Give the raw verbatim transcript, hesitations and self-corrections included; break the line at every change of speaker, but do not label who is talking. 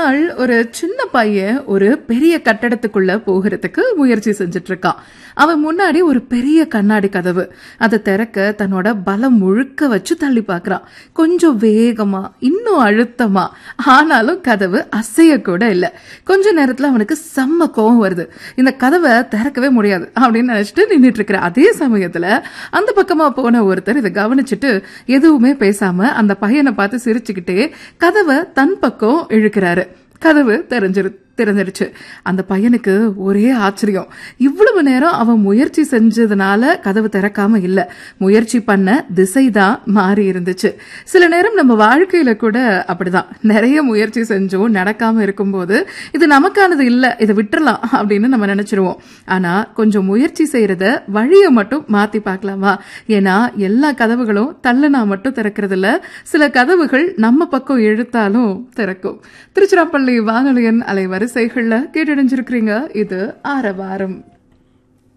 நாள் ஒரு சின்ன பையன் ஒரு பெரிய கட்டடத்துக்குள்ள போகிறதுக்கு முயற்சி செஞ்சுட்டு இருக்கான். அவன் முன்னாடி ஒரு பெரிய கண்ணாடி கதவு. அதை திறக்க தன்னோட பலம் முழுக்க வச்சு தள்ளி பாக்குறான். கொஞ்சம் வேகமா, இன்னும் அழுத்தமா. ஆனாலும் கதவு அசைய கூட இல்ல. கொஞ்ச நேரத்துல அவனுக்கு செம்ம கோவம் வருது. இந்த கதவை திறக்கவே முடியாது அப்படின்னு நினைச்சிட்டு நின்றுட்டு இருக்கிற அதே சமயத்துல அந்த பக்கமா போன ஒருத்தர் இதை கவனிச்சுட்டு எதுவுமே பேசாம அந்த பையனை பார்த்து சிரிச்சுக்கிட்டே கதவை தன் பக்கம் இழுக்கிறாரு. கதவு தெரிஞ்சிரு திறந்துடுச்சு. அந்த பையனுக்கு ஒரே ஆச்சரியம். இவ்வளவு நேரம் அவன் முயற்சி செஞ்சதுனால கதவு திறக்காம இல்ல, முயற்சி பண்ண திசைதான் மாறி இருந்துச்சு. சில நேரம் நம்ம வாழ்க்கையில கூட அப்படிதான், நிறைய முயற்சி செஞ்சோம் நடக்காம இருக்கும்போது இது நமக்கானது இல்ல, இதை விட்டுறலாம் அப்படின்னு நம்ம நினைச்சிருவோம். ஆனா கொஞ்சம் முயற்சி செய்யறத வழியை மட்டும் மாத்தி பார்க்கலாமா? ஏன்னா எல்லா கதவுகளும் தள்ளனா மட்டும் திறக்கிறது இல்ல, சில கதவுகள் நம்ம பக்கம் இழுத்தாலும் திறக்கும். திருச்சிராப்பள்ளி வானொலியின் அலைவர் வரிசைகள்ல கேட்டடைஞ்சிருக்கிறீங்க. இது ஆரவாரம்.